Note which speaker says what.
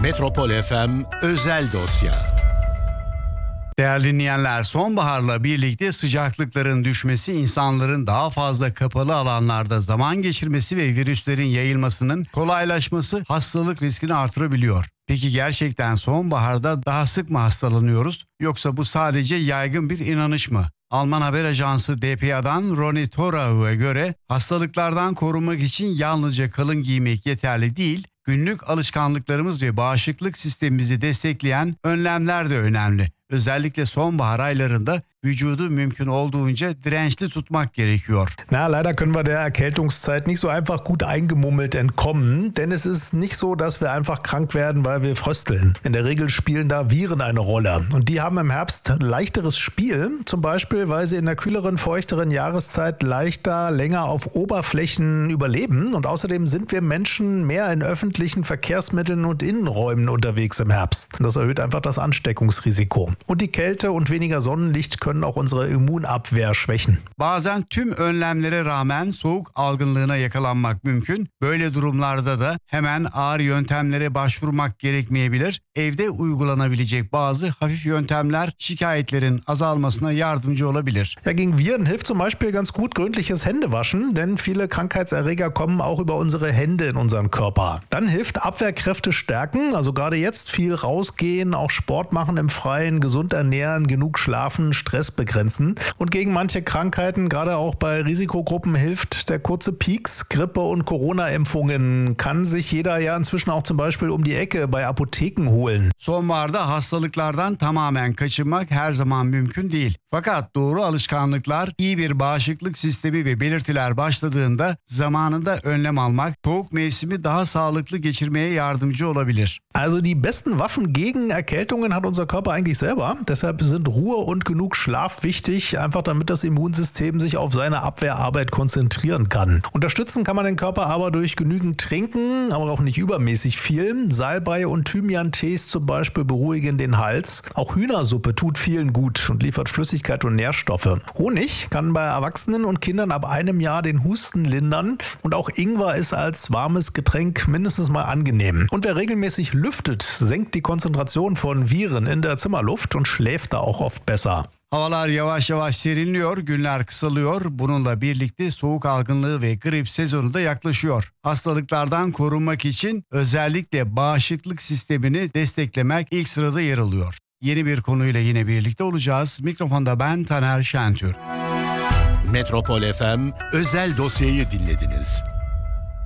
Speaker 1: Metropol FM özel dosya.
Speaker 2: Değerli dinleyenler, sonbaharla birlikte sıcaklıkların düşmesi insanların daha fazla kapalı alanlarda zaman geçirmesi ve virüslerin yayılmasının kolaylaşması hastalık riskini artırabiliyor. Peki gerçekten sonbaharda daha sık mı hastalanıyoruz, yoksa bu sadece yaygın bir inanış mı? Alman haber ajansı dpa'dan Ronny Thorau'ya göre hastalıklardan korunmak için yalnızca kalın giymek yeterli değil, günlük alışkanlıklarımız ve bağışıklık sistemimizi destekleyen önlemler de önemli. Özellikle sonbahar aylarında vücudu mümkün olduğunca dirençli tutmak gerekiyor.
Speaker 3: Leider können wir der Erkältungszeit nicht so einfach gut eingemummelt entkommen, denn es ist nicht so, dass wir einfach krank werden, weil wir frösteln. In der Regel spielen da Viren eine Rolle und die haben im Herbst leichteres Spiel, zum Beispiel, weil sie in der kühleren, feuchteren Jahreszeit leichter, länger auf Oberflächen überleben und außerdem sind wir Menschen mehr in öffentlichen Verkehrsmitteln und Innenräumen unterwegs im Herbst. Das erhöht einfach das Ansteckungsrisiko. Und die Kälte und weniger Sonnenlicht können auch unsere Immunabwehr schwächen.
Speaker 2: Bazen tüm önlemlere rağmen soğuk algınlığına yakalanmak mümkün. Böyle durumlarda da hemen ağır yöntemlere başvurmak gerekmeyebilir. Evde uygulanabilecek bazı hafif yöntemler şikayetlerin azalmasına yardımcı olabilir.
Speaker 3: Ja, gegen Viren hilft zum Beispiel ganz gut gründliches Händewaschen, denn viele Krankheitserreger kommen auch über unsere Hände in unseren Körper. Dann hilft Abwehrkräfte stärken, also gerade jetzt viel rausgehen, auch Sport machen im Freien, gesund ernähren, genug schlafen, Stress begrenzen. Und gegen manche Krankheiten, gerade auch bei Risikogruppen, hilft der kurze Pieks. Grippe- und Corona-Impfungen kann sich jeder ja inzwischen auch zum Beispiel um die Ecke bei Apotheken holen.
Speaker 2: Sonbaharda hastalıklardan tamamen kaçınmak her zaman mümkün değil. Fakat doğru alışkanlıklar, iyi bir bağışıklık sistemi ve belirtiler başladığında zamanında önlem almak soğuk mevsimi daha sağlıklı geçirmeye yardımcı olabilir.
Speaker 3: Also die besten Waffen gegen Erkältungen hat unser Körper eigentlich selber. Deshalb sind Ruhe und genug Schlaf wichtig, einfach damit das Immunsystem sich auf seine Abwehrarbeit konzentrieren kann. Unterstützen kann man den Körper aber durch genügend Trinken, aber auch nicht übermäßig viel. Salbei- und Thymian-Tees zum Beispiel beruhigen den Hals. Auch Hühnersuppe tut vielen gut und liefert Flüssigkeit und Nährstoffe. Honig kann bei Erwachsenen und Kindern ab 1 Jahr den Husten lindern und auch Ingwer ist als warmes Getränk mindestens mal angenehm. Und wer regelmäßig lüftet, senkt die Konzentration von Viren in der Zimmerluft und schläft da auch oft besser.
Speaker 2: Havalar yavaş yavaş serinliyor, günler kısalıyor. Bununla birlikte soğuk algınlığı ve grip sezonu da yaklaşıyor. Hastalıklardan korunmak için özellikle bağışıklık sistemini desteklemek ilk sırada yer alıyor. Yeni bir konuyla yine birlikte olacağız. Mikrofonda ben Taner Şentürk.
Speaker 1: Metropol FM özel dosyayı dinlediniz.